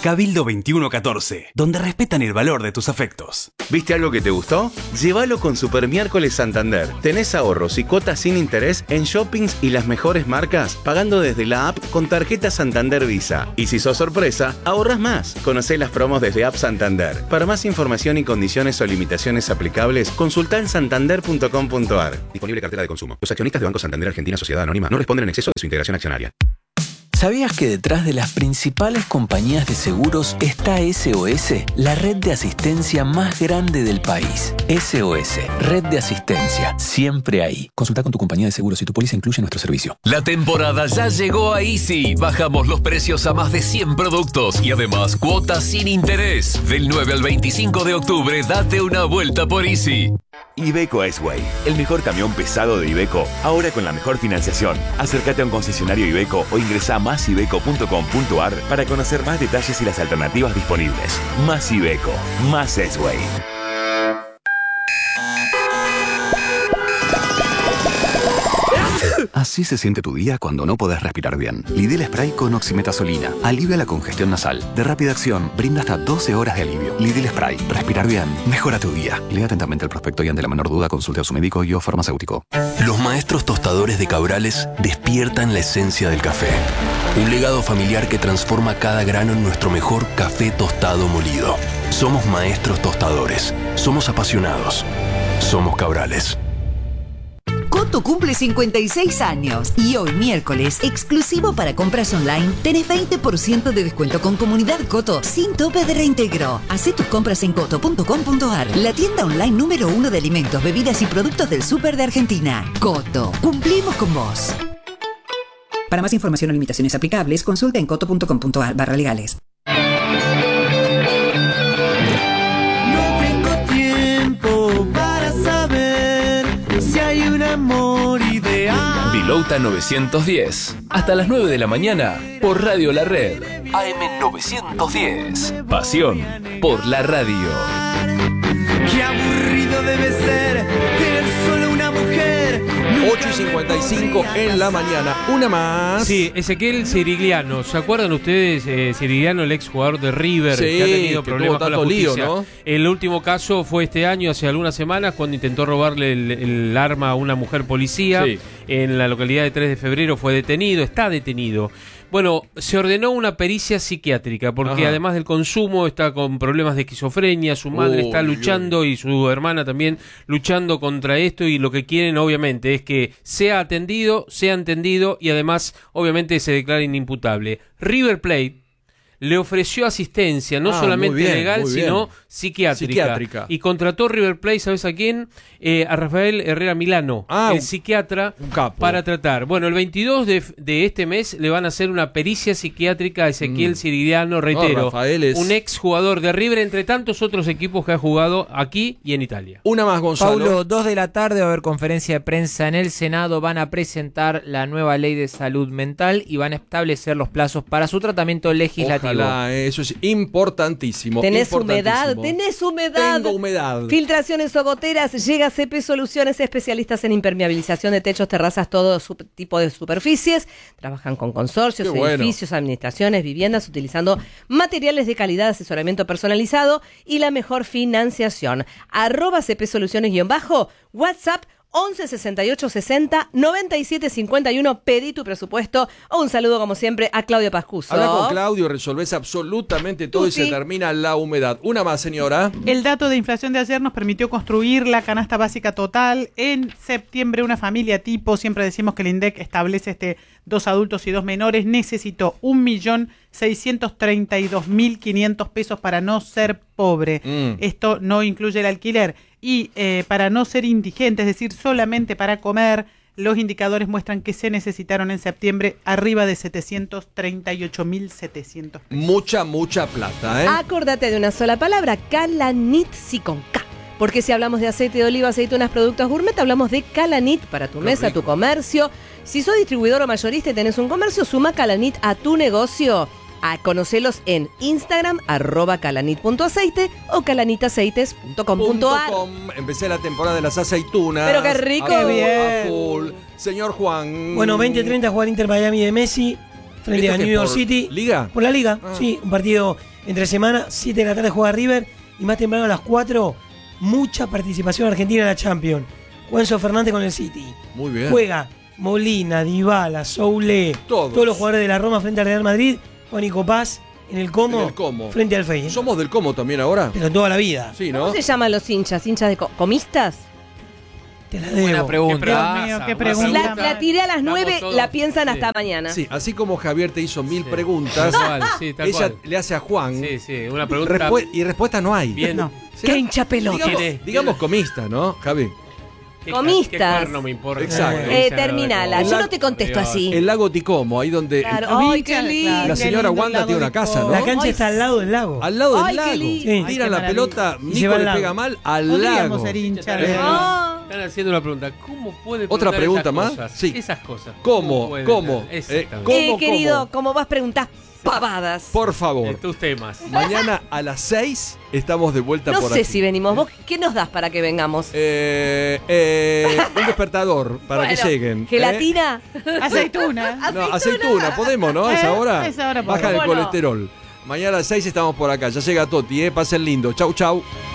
Cabildo 2114, donde respetan el valor de tus afectos. ¿Viste algo que te gustó? Llévalo con Super Miércoles Santander. Tenés ahorros y cuotas sin interés en shoppings y las mejores marcas, pagando desde la app con tarjeta Santander Visa. Y si sos sorpresa, ahorras más. Conocé las promos desde App Santander. Para más información y condiciones o limitaciones aplicables, consultá en santander.com.ar. Disponible cartera de consumo. Los accionistas de Banco Santander Argentina Sociedad Anónima no responden en exceso de su integración accionaria. ¿Sabías que detrás de las principales compañías de seguros está SOS, la red de asistencia más grande del país? SOS, red de asistencia, siempre ahí. Consulta con tu compañía de seguros si tu póliza incluye nuestro servicio. La temporada ya llegó a Easy. Bajamos los precios a más de 100 productos y además cuotas sin interés. Del 9 al 25 de octubre, date una vuelta por Easy. Iveco S-Way, el mejor camión pesado de Iveco, ahora con la mejor financiación. Acércate a un concesionario Iveco o ingresa a masiveco.com.ar para conocer más detalles y las alternativas disponibles. Más Iveco, más S-Way. Así se siente tu día cuando no podés respirar bien. Lidl Spray con oximetazolina alivia la congestión nasal. De rápida acción, brinda hasta 12 horas de alivio. Lidl Spray. Respirar bien. Mejora tu día. Lea atentamente el prospecto y ante la menor duda consulte a su médico y o farmacéutico. Los maestros tostadores de Cabrales despiertan la esencia del café. Un legado familiar que transforma cada grano en nuestro mejor café tostado molido. Somos maestros tostadores. Somos apasionados. Somos Cabrales. Coto cumple 56 años y hoy miércoles, exclusivo para compras online, tenés 20% de descuento con Comunidad Coto sin tope de reintegro. Hacé tus compras en coto.com.ar, la tienda online número 1 de alimentos, bebidas y productos del súper de Argentina. Coto, cumplimos con vos. Para más información o limitaciones aplicables, consulta en coto.com.ar/legales. No tengo tiempo para saber si hay un amor ideal. Bilouta 910. Hasta las 9 de la mañana por Radio La Red. AM 910. Pasión por la radio. Qué aburrido debe ser tener solo una mujer. 8:55 en la mañana. Una más. Sí, Ezequiel Cirigliano. ¿Se acuerdan ustedes? Cirigliano, el ex jugador de River, sí, que ha tenido problemas con la justicia. Lío, ¿no? El último caso fue este año, hace algunas semanas, cuando intentó robarle el arma a una mujer policía. Sí. En la localidad de 3 de febrero fue detenido, está detenido. Bueno, se ordenó una pericia psiquiátrica porque además del consumo está con problemas de esquizofrenia, su madre está luchando y su hermana también luchando contra esto, y lo que quieren obviamente es que sea atendido, sea entendido y además obviamente se declare inimputable. River Plate le ofreció asistencia, no solamente bien, legal, sino psiquiátrica. Y contrató River Plate, ¿sabes a quién? A Rafael Herrera Milano, el psiquiatra, para tratar. Bueno, el 22 de este mes le van a hacer una pericia psiquiátrica a Ezequiel Cirigliano, reitero, un ex jugador de River, entre tantos otros equipos que ha jugado aquí y en Italia. Una más, Gonzalo. Paulo, 2 de la tarde va a haber conferencia de prensa en el Senado, van a presentar la nueva ley de salud mental y van a establecer los plazos para su tratamiento legislativo. Eso es importantísimo. ¿Tenés humedad? Tengo humedad. Filtraciones o goteras. Llega CP Soluciones, especialistas en impermeabilización de techos, terrazas, todo tipo de superficies. Trabajan con consorcios, edificios, administraciones, viviendas, utilizando materiales de calidad, asesoramiento personalizado y la mejor financiación. @CP Soluciones _ WhatsApp 11 68 60 97 51. Pedí tu presupuesto. Un saludo, como siempre, a Claudio Pascuso. Habla con Claudio, resolvés absolutamente todo y se termina la humedad. Una más, señora. El dato de inflación de ayer nos permitió construir la canasta básica total. En septiembre, una familia tipo, siempre decimos que el INDEC establece 2 adultos y 2 menores, necesitó 1.632.500 pesos para no ser pobre. Esto no incluye el alquiler. Y para no ser indigente, es decir, solamente para comer, los indicadores muestran que se necesitaron en septiembre arriba de 738.700 pesos. Mucha plata, ¿eh? Acordate de una sola palabra, Calanit, sí con K. Porque si hablamos de aceite de oliva, aceitunas, productos gourmet, hablamos de Calanit para tu mesa, tu comercio. Si sos distribuidor o mayorista y tenés un comercio, suma Calanit a tu negocio. Conocelos en Instagram, @calanit.aceite o calanitaceites.com.ar. Empecé la temporada de las aceitunas. Pero qué rico. A full. Señor Juan. Bueno, 20:30 juega el Inter Miami de Messi. frente a New York City. ¿Liga? Por la Liga, sí. Un partido entre semana, 7 de la tarde juega River y más temprano a las 4, mucha participación argentina en la Champions. Juanzo Fernández con el City. Muy bien. Juega Molina, Dybala, Soule, todos los jugadores de la Roma frente al Real Madrid. Juan Nico Paz en el Como, frente al Feyenoord. ¿Somos del Como también ahora? Pero toda la vida. Sí, ¿no? ¿Cómo se llaman los hinchas? ¿Hinchas de comistas? Te la debo. Buena pregunta. Dios mío, qué pregunta. La tiré a las 9, la piensan hasta mañana. Sí, así como Javier te hizo 1000 preguntas, tal ella cual. le hace a Juan. Sí, una pregunta. Y respuesta no hay. Bien. No. ¿Qué hincha pelota? Digamos comista, ¿no, Javi? Comistas. No me importa. Exacto. Terminala. Yo no te contesto así. El lago Ticomo, ahí donde Claro. Ay, qué lindo. la señora Wanda tiene una casa, ¿no? La cancha está al lado del lago. Al lado del Ay, qué lago. lindo. Tiran la pelota, Y se Nico va al le lago. pega mal al lago. Podríamos ser hinchas de... Están haciendo una pregunta. ¿Cómo puede ¿Otra preguntar pregunta esas más? cosas? Sí. Esas cosas. ¿Cómo? puede ¿Cómo? estar? Exactamente. ¿Cómo? Querido, como vas preguntás pavadas. Por favor. Tus temas. Mañana a las 6 estamos de vuelta No por sé aquí. si venimos. ¿Vos qué nos das para que vengamos? Un despertador para que lleguen. ¿Gelatina? Aceituna. No, aceituna, podemos, ¿no? A esa hora. Esa hora Baja el podemos. colesterol. Mañana a las 6 estamos por acá. Ya llega Toti, pasen lindo. Chau, chau.